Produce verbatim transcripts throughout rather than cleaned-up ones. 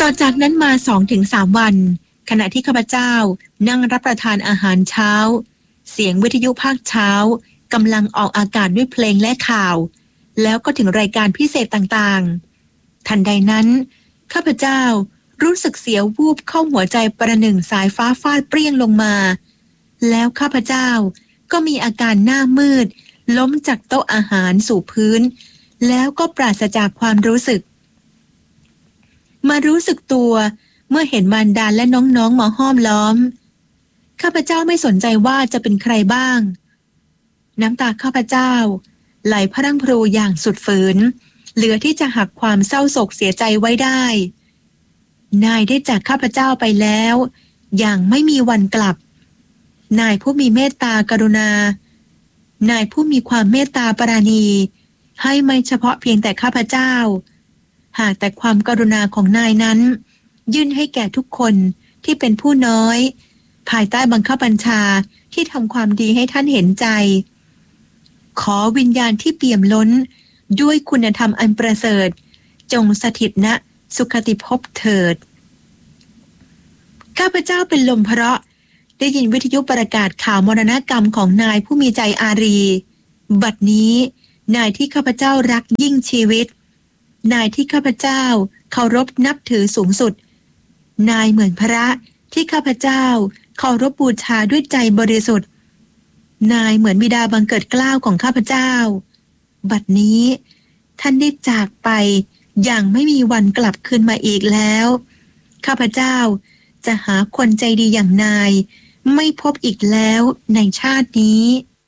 ต่อจากนั้นมา สองถึงสาม วันขณะที่ข้าพเจ้านั่งรับประทานอาหารเช้าเสียงวิทยุภาคเช้ากำลังออกอากาศด้วยเพลงและข่าวแล้วก็ถึงรายการพิเศษต่างๆทันใดนั้นข้าพเจ้ารู้สึกเสียววูบเข้าหัวใจประหนึ่งสายฟ้าฟาดเปรี้ยงลงมาแล้วข้าพเจ้าก็มีอาการหน้ามืดล้มจากโต๊ะอาหารสู่พื้นแล้วก็ปราศจากความรู้สึกมารู้สึกตัวเมื่อเห็นมารดาและน้องๆมาห้อมล้อมข้าพเจ้าไม่สนใจว่าจะเป็นใครบ้างน้ำตาข้าพเจ้าไหลพรั่งพรูอย่างสุดฝืนเหลือที่จะหักความเศร้าโศกเสียใจไว้ได้นายได้จากข้าพเจ้าไปแล้วอย่างไม่มีวันกลับนายผู้มีเมตตากรุณานายผู้มีความเมตตาปราณีให้ไม่เฉพาะเพียงแต่ข้าพเจ้าหากแต่ความกรุณาของนายนั้นยื่นให้แก่ทุกคนที่เป็นผู้น้อยภายใต้บังคับบัญชาที่ทำความดีให้ท่านเห็นใจขอวิญญาณที่เปี่ยมล้นด้วยคุณธรรมอันประเสริฐจงสถิตณสุคติภพเถิดข้าพเจ้าเป็นลมเพราะได้ยินวิทยุประกาศข่าวมรณกรรมของนายผู้มีใจอารีบัดนี้นายที่ข้าพเจ้ารักยิ่งชีวิตนายที่ข้าพเจ้าเคารพนับถือสูงสุดนายเหมือนพระที่ข้าพเจ้าเคารพบูชาด้วยใจบริสุทธิ์นายเหมือนบิดาบังเกิดเกล้าของข้าพเจ้าบัดนี้ท่านได้จากไปอย่างไม่มีวันกลับคืนมาอีกแล้วข้าพเจ้าจะหาคนใจดีอย่างนายไม่พบอีกแล้วในชาตินี้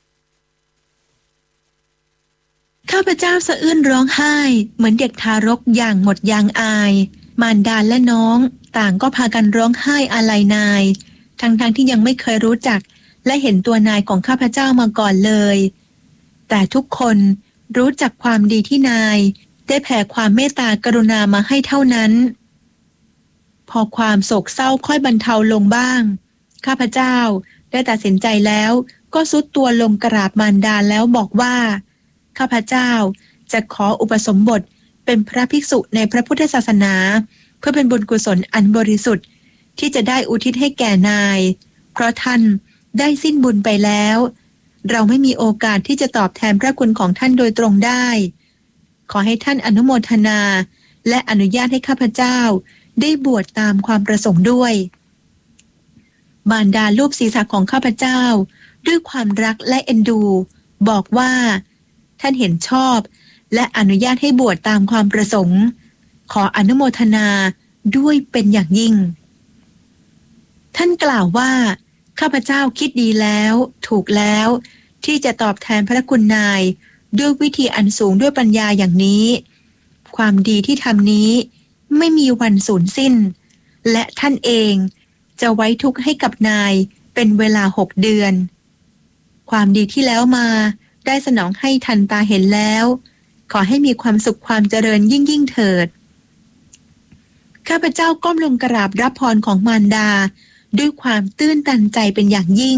ข้าพเจ้าสะอื้นร้องไห้เหมือนเด็กทารกอย่างหมดยางอายมารดาและน้องต่างก็พากันร้องไห้อาลัยนายทั้งๆ ท, ที่ยังไม่เคยรู้จักและเห็นตัวนายของข้าพเจ้ามาก่อนเลยแต่ทุกคนรู้จักความดีที่นายได้แผ่ความเมตตากรุณามาให้เท่านั้นพอความโศกเศร้าค่อยบรรเทาลงบ้างข้าพเจ้าได้ตัดสินใจแล้วก็ทรุดตัวลงกราบมารดาแล้วบอกว่าข้าพเจ้าจะขออุปสมบทเป็นพระภิกษุในพระพุทธศาสนาเพื่อเป็นบุญกุศลอันบริสุทธิ์ที่จะได้อุทิศให้แก่นายเพราะท่านได้สิ้นบุญไปแล้วเราไม่มีโอกาสที่จะตอบแทนพระคุณของท่านโดยตรงได้ขอให้ท่านอนุโมทนาและอนุญาตให้ข้าพเจ้าได้บวชตามความประสงค์ด้วยมารดาลูบศีรษะของข้าพเจ้าด้วยความรักและเอ็นดูบอกว่าท่านเห็นชอบและอนุญาตให้บวชตามความประสงค์ขออนุโมทนาด้วยเป็นอย่างยิ่งท่านกล่าวว่าข้าพเจ้าคิดดีแล้วถูกแล้วที่จะตอบแทนพระคุณนายด้วยวิธีอันสูงด้วยปัญญาอย่างนี้ความดีที่ทำนี้ไม่มีวันสูญสิ้นและท่านเองจะไว้ทุกข์ให้กับนายเป็นเวลาหกเดือนความดีที่แล้วมาได้สนองให้ทันตาเห็นแล้วขอให้มีความสุขความเจริญยิ่งยิ่งเถิดข้าพเจ้าก้มลงกราบรับพรของมารดาด้วยความตื้นตันใจเป็นอย่างยิ่ง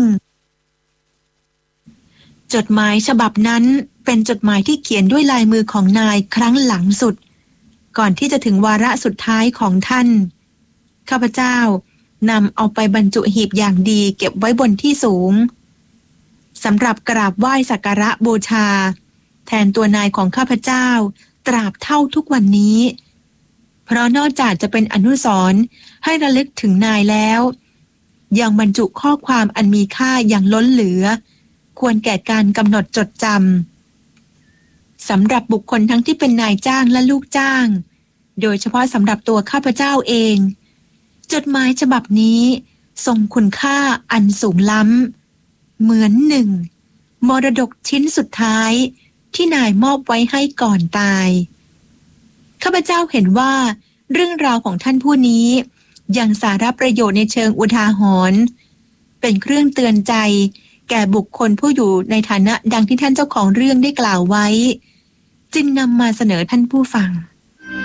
จดหมายฉบับนั้นเป็นจดหมายที่เขียนด้วยลายมือของนายครั้งหลังสุดก่อนที่จะถึงวาระสุดท้ายของท่านข้าพเจ้านำเอาไปบรรจุหีบอย่างดีเก็บไว้บนที่สูงสำหรับกราบไหว้สักการะบูชาแทนตัวนายของข้าพเจ้าตราบเท่าทุกวันนี้เพราะนอกจากจะเป็นอนุสรณ์ให้ระลึกถึงนายแล้วยังบรรจุข้อความอันมีค่าอย่างล้นเหลือควรแก่การกำหนดจดจำสำหรับบุคคลทั้งที่เป็นนายจ้างและลูกจ้างโดยเฉพาะสำหรับตัวข้าพเจ้าเองจดหมายฉบับนี้ทรงคุณค่าอันสูงล้ำเหมือนหนึ่งมรดกชิ้นสุดท้ายที่นายมอบไว้ให้ก่อนตายข้าพเจ้าเห็นว่าเรื่องราวของท่านผู้นี้ยังสาระประโยชน์ในเชิงอุทาหรณ์เป็นเครื่องเตือนใจแก่บุคคลผู้อยู่ในฐานะดังที่ท่านเจ้าของเรื่องได้กล่าวไว้จึงนำมาเสนอท่านผู้ฟัง